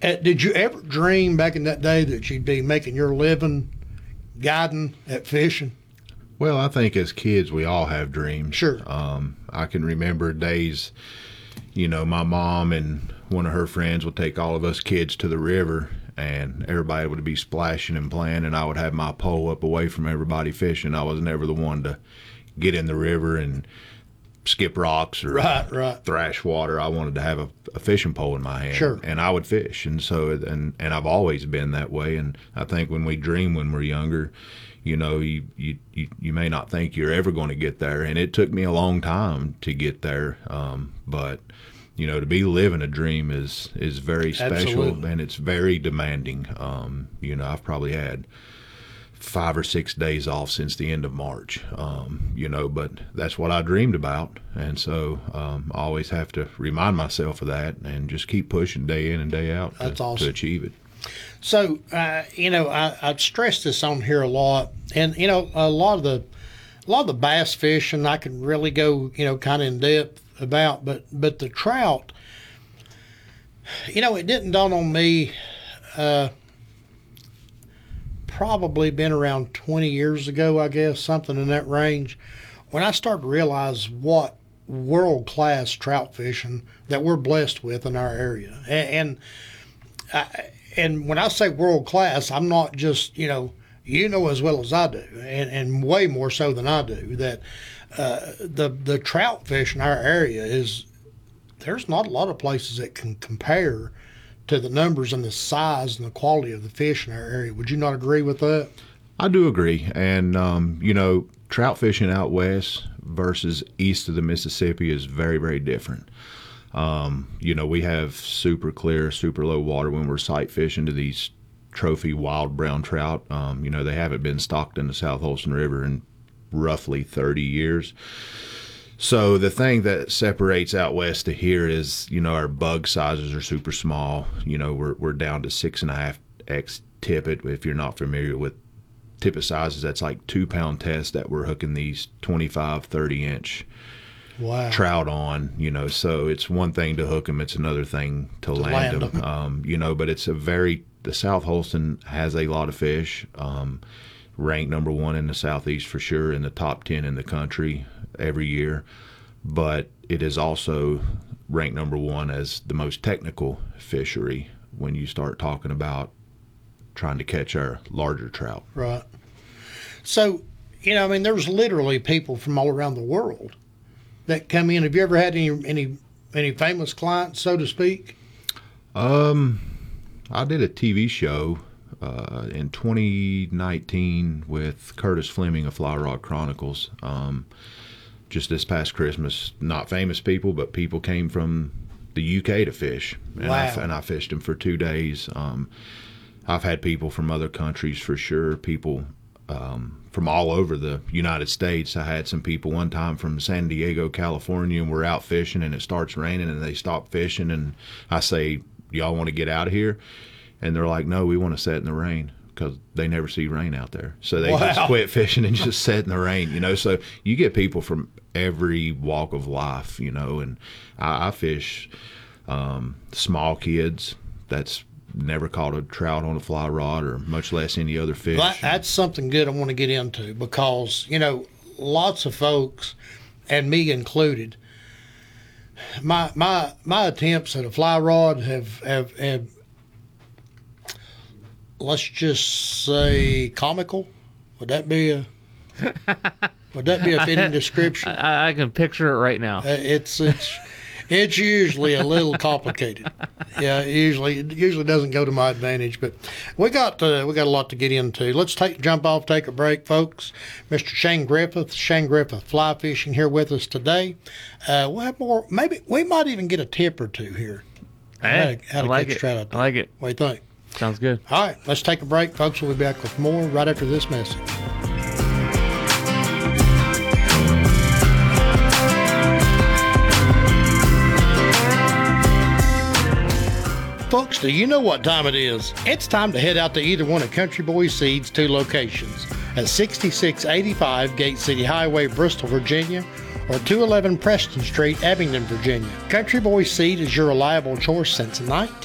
Did you ever dream back in that day that you'd be making your living guiding at fishing? Well, I think as kids we all have dreams. Sure. I can remember days, my mom and one of her friends would take all of us kids to the river, and everybody would be splashing and playing, and I would have my pole up away from everybody fishing. I was never the one to get in the river and skip rocks or right. thrash water. I wanted to have a fishing pole in my hand, Sure. and I would fish. And so, and I've always been that way. And I think when we dream when we're younger, you may not think you're ever going to get there, and it took me a long time to get there. But to be living a dream is very special. Absolutely. And it's very demanding. I've probably had 5 or 6 days off since the end of March, but that's what I dreamed about. And so I always have to remind myself of that and just keep pushing day in and day out awesome. to achieve it. So, I've stressed this on here a lot, and a lot of the bass fishing I can really go kind of in depth about, but the trout, it didn't dawn on me. Probably been around 20 years ago, I guess, something in that range, when I started to realize what world-class trout fishing that we're blessed with in our area. And when I say world-class, I'm not just, as well as I do, and way more so than I do, that the trout fish in our area there's not a lot of places that can compare to the numbers and the size and the quality of the fish in our area. Would you not agree with that? I do agree. And, trout fishing out west versus east of the Mississippi is very, very different. We have super clear, super low water when we're sight fishing to these trophy wild brown trout. They haven't been stocked in the South Holston River in roughly 30 years. So the thing that separates out west to here is, our bug sizes are super small. We're down to 6.5x tippet. If you're not familiar with tippet sizes, that's like 2-pound test that we're hooking these 25, 30-inch wow. trout on. So it's one thing to hook them, it's another thing to land them. But the South Holston has a lot of fish. Ranked number 1 in the Southeast for sure, in the top 10 in the country every year. But it is also ranked number 1 as the most technical fishery when you start talking about trying to catch our larger trout. Right. So, there's literally people from all around the world that come in. Have you ever had any famous clients, so to speak? I did a TV show in 2019 with Curtis Fleming of Fly Rod Chronicles. Just this past Christmas, not famous people, but people came from the UK to fish. And wow. I fished them for 2 days. I've had people from other countries for sure, people from all over the United States. I had some people one time from San Diego, California, and we're out fishing and it starts raining and they stop fishing. And I say, y'all want to get out of here? And they're like, no, we want to sit in the rain, because they never see rain out there. So they just quit fishing and just sit in the rain, So you get people from every walk of life, and I fish small kids that's never caught a trout on a fly rod or much less any other fish. Well, that's something good I want to get into, because, lots of folks, and me included, my attempts at a fly rod have let's just say comical. Would that be a fitting description? I can picture it right now. It's usually a little complicated. Yeah, it usually doesn't go to my advantage. But we got a lot to get into. Let's jump off, take a break, folks. Mr. Shane Griffith Fly Fishing, here with us today. We'll have more. Maybe we might even get a tip or two here. Hey, how to catch trout out there. I like it. What do you think? Sounds good. All right, let's take a break, folks. We'll be back with more right after this message. Folks, do you know what time it is? It's time to head out to either one of Country Boy Seeds' 2 locations at 6685 Gate City Highway, Bristol, Virginia, or 211 Preston Street, Abingdon, Virginia. Country Boy Seed is your reliable choice since